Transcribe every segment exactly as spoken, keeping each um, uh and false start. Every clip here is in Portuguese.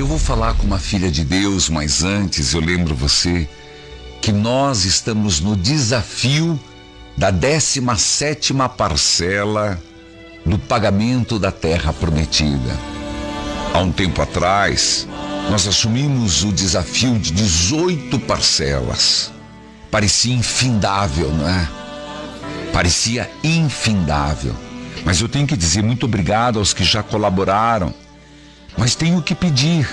Eu vou falar com uma filha de Deus, mas antes eu lembro você que nós estamos no desafio da décima sétima parcela do pagamento da terra prometida. Há um tempo atrás, nós assumimos o desafio de dezoito parcelas. Parecia infindável, não é? Parecia infindável. Mas eu tenho que dizer muito obrigado aos que já colaboraram. Mas tenho que pedir.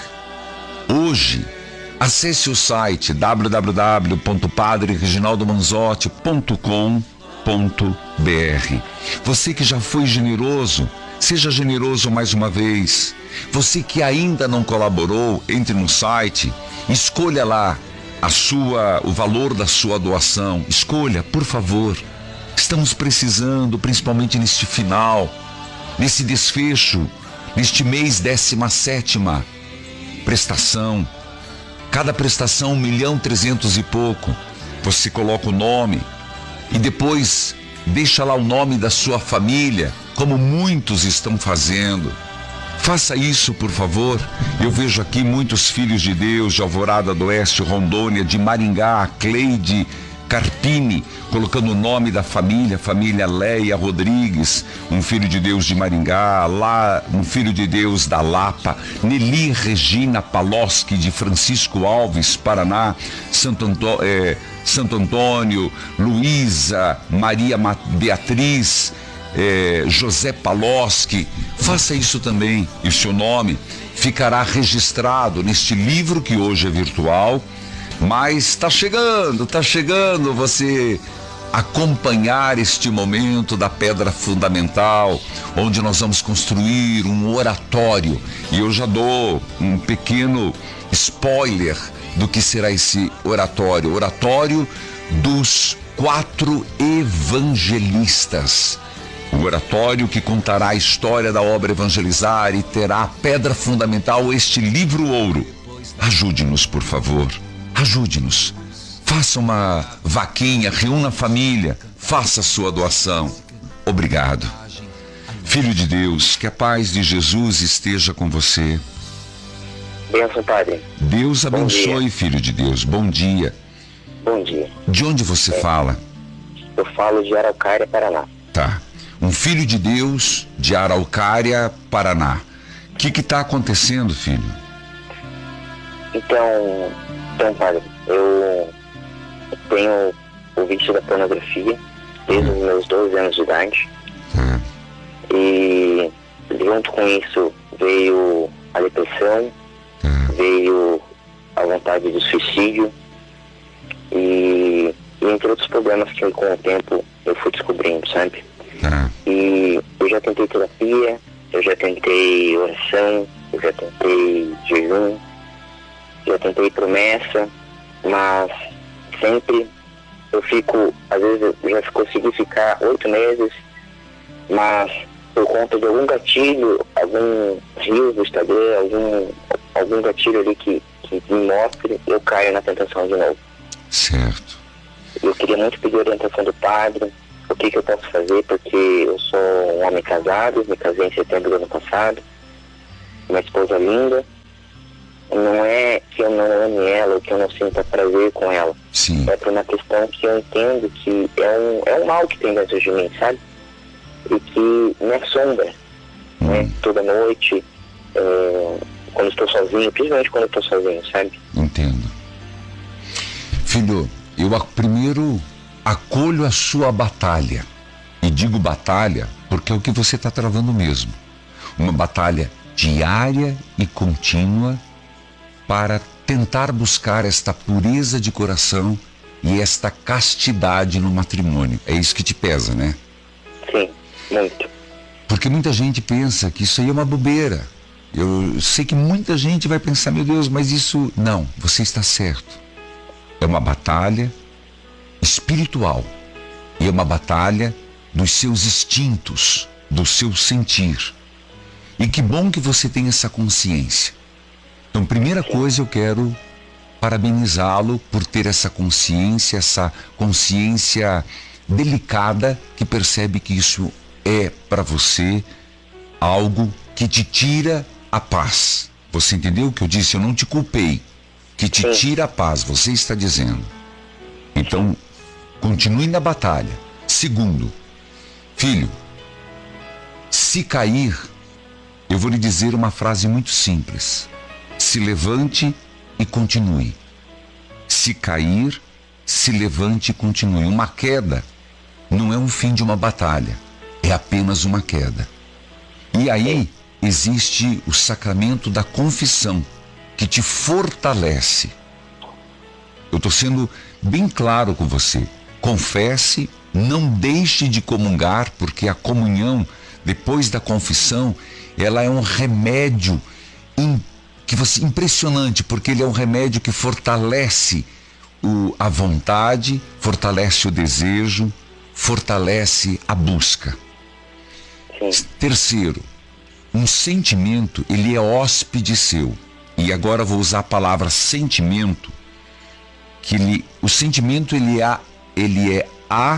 Hoje, acesse o site w w w ponto padre reginaldo manzotti ponto com ponto b r. Você que já foi generoso, seja generoso mais uma vez. Você que ainda não colaborou, entre no site, escolha lá a sua, o valor da sua doação. Escolha, por favor. Estamos precisando, principalmente neste final, nesse desfecho, neste mês décima sétima prestação. Cada prestação um milhão trezentos e pouco. Você coloca o nome e depois deixa lá o nome da sua família, como muitos estão fazendo. Faça isso, por favor. Eu vejo aqui muitos filhos de Deus de Alvorada do Oeste, Rondônia, de Maringá, Cleide Carpini, colocando o nome da família, família Leia Rodrigues, um filho de Deus de Maringá, lá, um filho de Deus da Lapa, Nelly Regina Paloski, de Francisco Alves, Paraná, Santo, Antô, é, Santo Antônio, Luísa, Maria Beatriz, é, José Paloski. Faça isso também, e o seu nome ficará registrado neste livro que hoje é virtual. Mas está chegando, está chegando você acompanhar este momento da pedra fundamental, onde nós vamos construir um oratório. E eu já dou um pequeno spoiler do que será esse oratório. Oratório dos quatro evangelistas. O oratório que contará a história da obra Evangelizar e terá a pedra fundamental, este livro ouro. Ajude-nos, por favor. Ajude-nos, faça uma vaquinha, reúna a família, faça a sua doação. Obrigado. Filho de Deus, que a paz de Jesus esteja com você. Benção, Padre. Deus abençoe, filho de Deus. Bom dia. Bom dia. De onde você é. fala? Eu falo de Araucária, Paraná. Tá. Um filho de Deus de Araucária, Paraná. O que que está acontecendo, filho? Então... Então, Padre, eu tenho o vício da pornografia desde os meus doze anos de idade. Uhum. E junto com isso veio a depressão, uhum. veio a vontade de suicídio e, e entre outros problemas que com o tempo eu fui descobrindo, sabe? Uhum. E eu já tentei terapia, eu já tentei oração, eu já tentei jejum, eu tentei promessa, mas sempre eu fico, às vezes eu já consegui ficar oito meses, mas por conta de algum gatilho, algum rio do Instagram, algum, algum gatilho ali que, que me mostre, eu caio na tentação de novo. Certo. Eu queria muito pedir a orientação do padre, o que, que eu posso fazer, porque eu sou um homem casado, me casei em setembro do ano passado, uma esposa linda. Não é que eu não ame ela, ou que eu não sinta prazer com ela. Sim. É por uma questão que eu entendo que é um, é um mal que tem dentro de mim, sabe? E que me assombra, hum. né? Toda noite, é, quando estou sozinho, principalmente quando estou sozinho, sabe? Entendo. Filho, eu primeiro acolho a sua batalha. E digo batalha porque é o que você está travando mesmo. Uma batalha diária e contínua para tentar buscar esta pureza de coração e esta castidade no matrimônio. É isso que te pesa, né? Sim, muito. Porque muita gente pensa que isso aí é uma bobeira. Eu sei que muita gente vai pensar, meu Deus, mas isso... Não, você está certo. É uma batalha espiritual. E é uma batalha dos seus instintos, do seu sentir. E que bom que você tem essa consciência. Então, primeira coisa, eu quero parabenizá-lo por ter essa consciência, essa consciência delicada que percebe que isso é para você algo que te tira a paz. Você entendeu o que eu disse? Eu não te culpei. Que te tira a paz, você está dizendo. Então, continue na batalha. Segundo, filho, se cair, eu vou lhe dizer uma frase muito simples. Se levante e continue. Se cair, se levante e continue. Uma queda não é um fim de uma batalha, é apenas uma queda. E aí existe o sacramento da confissão, que te fortalece. Eu estou sendo bem claro com você. Confesse, não deixe de comungar, porque a comunhão, depois da confissão, ela é um remédio in, que você, impressionante, porque ele é um remédio que fortalece o, a vontade, fortalece o desejo, fortalece a busca. Sim. Terceiro, um sentimento, ele é hóspede seu. E agora vou usar a palavra sentimento, que ele, o sentimento ele é, ele é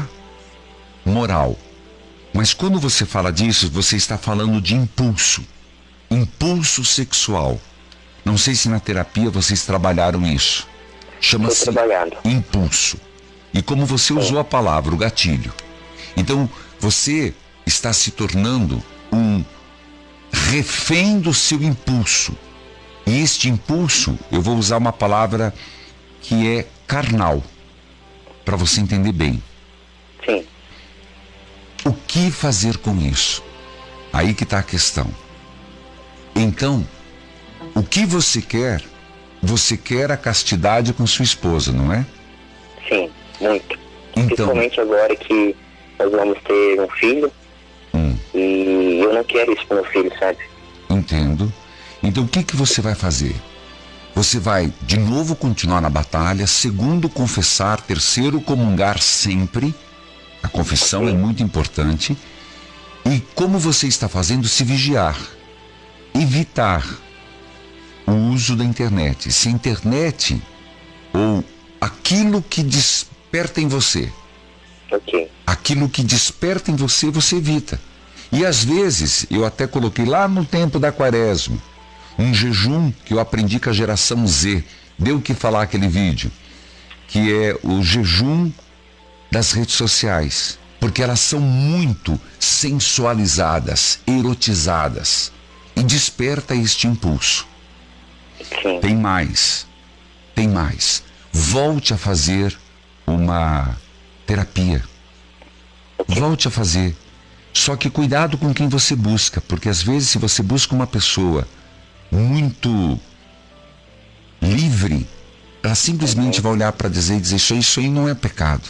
amoral. Mas quando você fala disso, você está falando de impulso, impulso sexual. Não sei se na terapia vocês trabalharam isso. Chama-se impulso. E como você usou a palavra, o gatilho. Então, você está se tornando um refém do seu impulso. E este impulso, eu vou usar uma palavra que é carnal, para você entender bem. Sim. O que fazer com isso? Aí que está a questão. Então, o que você quer? Você quer a castidade com sua esposa, não é? Sim, muito. Então, principalmente agora que nós vamos ter um filho, hum. e eu não quero isso para meu filho, sabe? Entendo. Então o que, que você vai fazer? Você vai de novo continuar na batalha. Segundo, confessar. Terceiro, comungar sempre. A confissão Sim. é muito importante. E como você está fazendo? Se vigiar. Evitar o uso da internet. Se a internet ou aquilo que desperta em você, okay. aquilo que desperta em você, você evita. E às vezes, eu até coloquei lá no tempo da Quaresma, um jejum que eu aprendi com a geração Z. Deu o que falar aquele vídeo, que é o jejum das redes sociais, porque elas são muito sensualizadas, erotizadas, e desperta este impulso. Sim. Tem mais, tem mais. Volte a fazer uma terapia. Volte a fazer. Só que cuidado com quem você busca, porque às vezes se você busca uma pessoa muito livre, ela simplesmente uhum. vai olhar para dizer e dizer, isso, isso aí não é pecado.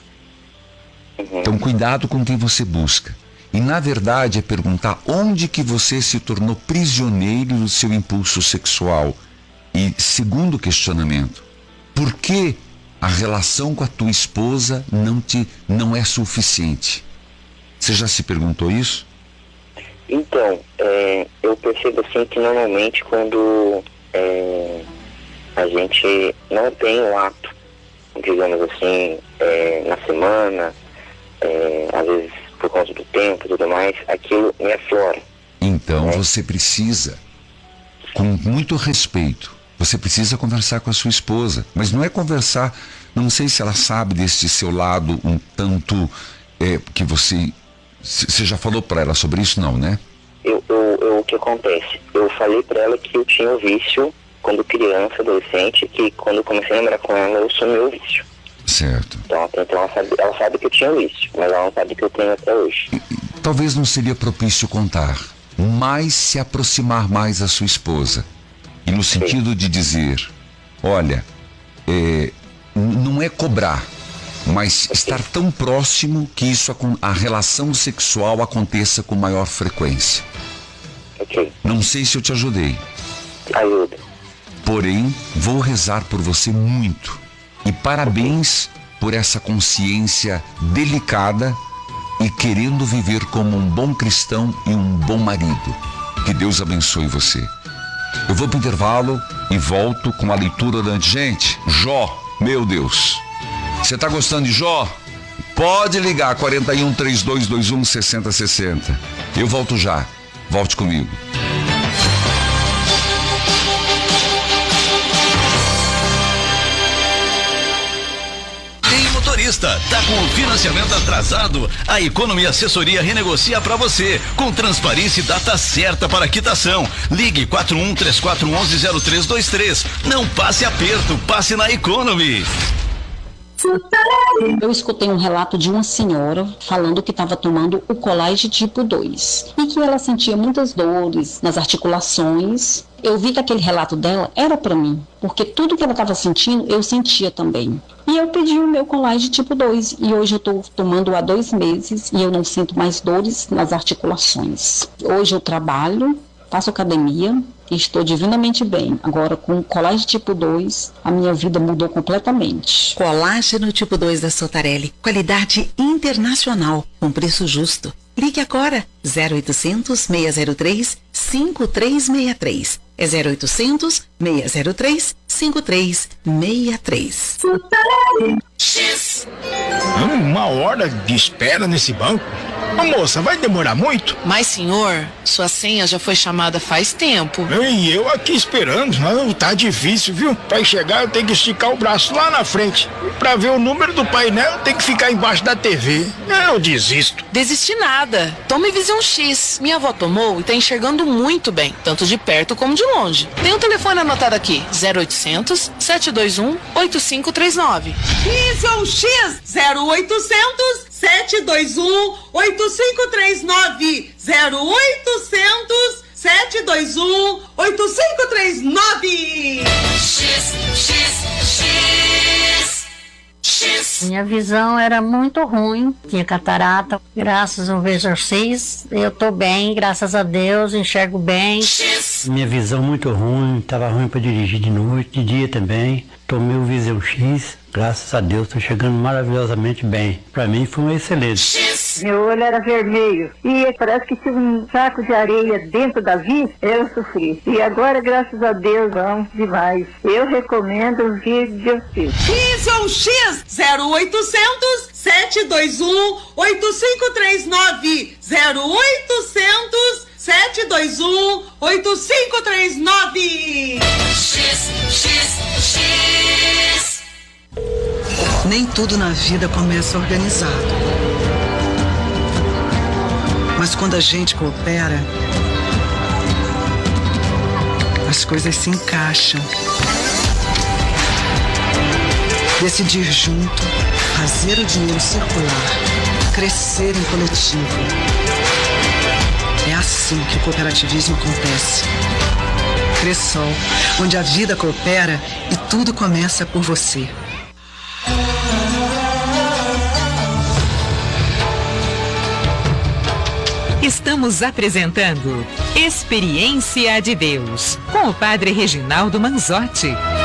Uhum. Então cuidado com quem você busca. E na verdade é perguntar onde que você se tornou prisioneiro do seu impulso sexual. E segundo questionamento, por que a relação com a tua esposa não, te, não é suficiente? Você já se perguntou isso? Então, é, eu percebo assim que normalmente quando é, a gente não tem um ato, digamos assim, é, na semana, é, às vezes por conta do tempo e tudo mais, aquilo me aflora. Então né? Você precisa, com muito respeito, você precisa conversar com a sua esposa, mas não é conversar, não sei se ela sabe desse seu lado um tanto é, que você, você já falou para ela sobre isso, não, né? Eu, eu, eu, o que acontece? Eu falei para ela que eu tinha um vício quando criança, adolescente, que quando eu comecei a namorar com ela, eu sumi o vício. Certo. Então, então ela, sabe, ela sabe que eu tinha um vício, mas ela não sabe que eu tenho até hoje. Talvez não seria propício contar, mas se aproximar mais da sua esposa. E no sentido Sim. de dizer, olha, é, não é cobrar, mas okay. estar tão próximo que isso, a relação sexual aconteça com maior frequência. Okay. Não sei se eu te ajudei. Ajuda. Porém, vou rezar por você muito. E parabéns por essa consciência delicada e querendo viver como um bom cristão e um bom marido. Que Deus abençoe você. Eu vou para o intervalo e volto com a leitura da... Gente, Jó, meu Deus. Você está gostando de Jó? Pode ligar, quarenta e um, trinta e dois, vinte e um, sessenta, sessenta. Eu volto já. Volte comigo. vista? Tá com o financiamento atrasado? A Economy Assessoria renegocia para você, com transparência e data certa para quitação. Ligue quatro um três quatro um um zero três dois três. Não passe aperto, passe na Economy. Eu escutei um relato de uma senhora falando que estava tomando o Colage tipo dois e que ela sentia muitas dores nas articulações. Eu vi que aquele relato dela era para mim, porque tudo que ela estava sentindo, eu sentia também. E eu pedi o meu Colage tipo dois e hoje eu estou tomando há dois meses e eu não sinto mais dores nas articulações. Hoje eu trabalho, faço academia e estou divinamente bem. Agora, com o Colágeno tipo dois, a minha vida mudou completamente. Colágeno tipo dois da Sotarelli. Qualidade internacional, com preço justo. Ligue agora, zero oitocentos, seis zero três, cinco três seis três. É zero oitocentos, seis zero três, cinco três seis três. X. Uma hora de espera nesse banco? Ô, moça, vai demorar muito? Mas, senhor, sua senha já foi chamada faz tempo. E eu aqui esperando. Não, tá difícil, viu? Pra chegar eu tenho que esticar o braço lá na frente. Pra ver o número do painel eu tenho que ficar embaixo da T V. Eu desisto. Desistir nada. Tome Visão X. Minha avó tomou e tá enxergando muito bem, tanto de perto como de longe. Tem um telefone anotado aqui, zero oitocentos, sete dois um, oito cinco três nove. Visão X, zero oitocentos, sete dois um, oito cinco três nove. zero oitocentos, sete dois um, oito cinco três nove. X, X, X. X. Minha visão era muito ruim, tinha catarata. Graças ao Visão X, eu tô bem, graças a Deus, enxergo bem. X. Minha visão muito ruim, tava ruim para dirigir de noite, de dia também. Tomei o Visão X, graças a Deus, tô chegando maravilhosamente bem. Para mim foi um excelente. X. Meu olho era vermelho e parece que tinha um saco de areia dentro da vista. Eu sofri. E agora, graças a Deus, vamos demais. Eu recomendo o Visão X. Visão X, zero oitocentos, sete dois um, oito cinco três nove. zero oitocentos, sete dois um, oito cinco três nove. X, X, X. Nem tudo na vida começa organizado. Mas quando a gente coopera, as coisas se encaixam. Decidir junto, fazer o dinheiro circular, crescer em coletivo. É assim que o cooperativismo acontece. Cressol, onde a vida coopera e tudo começa por você. Estamos apresentando Experiência de Deus, com o Padre Reginaldo Manzotti.